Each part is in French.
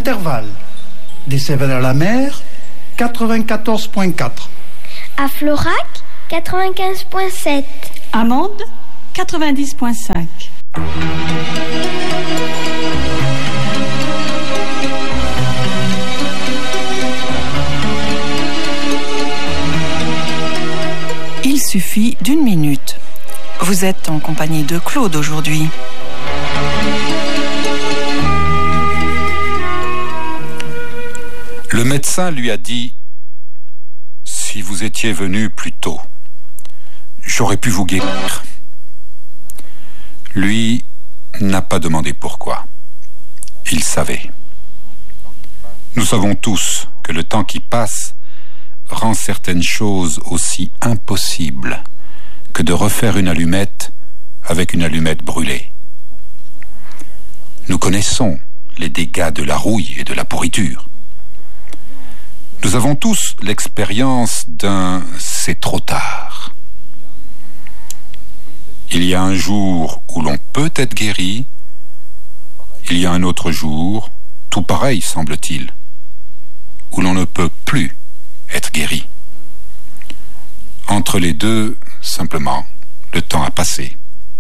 Intervalle. Des Sévères-la-Mer, 94.4. À Florac, 95.7. À Mende, 90.5. Il suffit d'une minute. Vous êtes en compagnie de Claude aujourd'hui. Le médecin lui a dit « Si vous étiez venu plus tôt, j'aurais pu vous guérir. » Lui n'a pas demandé pourquoi. Il savait. Nous savons tous que le temps qui passe rend certaines choses aussi impossibles que de refaire une allumette avec une allumette brûlée. Nous connaissons les dégâts de la rouille et de la pourriture. Nous avons tous l'expérience d'un « c'est trop tard ». Il y a un jour où l'on peut être guéri, il y a un autre jour, tout pareil semble-t-il, où l'on ne peut plus être guéri. Entre les deux, simplement, le temps a passé.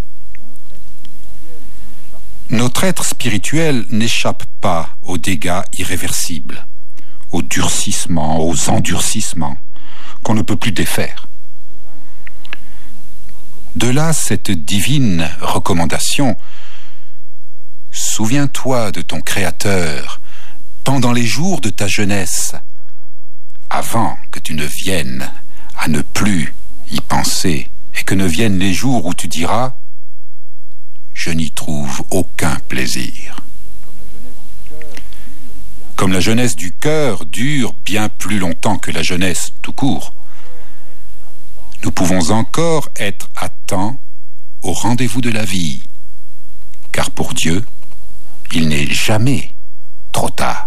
Notre être spirituel n'échappe pas aux dégâts irréversibles, aux durcissements, aux endurcissements qu'on ne peut plus défaire. De là cette divine recommandation. Souviens-toi de ton Créateur pendant les jours de ta jeunesse, avant que tu ne viennes à ne plus y penser et que ne viennent les jours où tu diras « Je n'y trouve aucun plaisir ». Comme la jeunesse du cœur dure bien plus longtemps que la jeunesse tout court, nous pouvons encore être à temps au rendez-vous de la vie, car pour Dieu, il n'est jamais trop tard.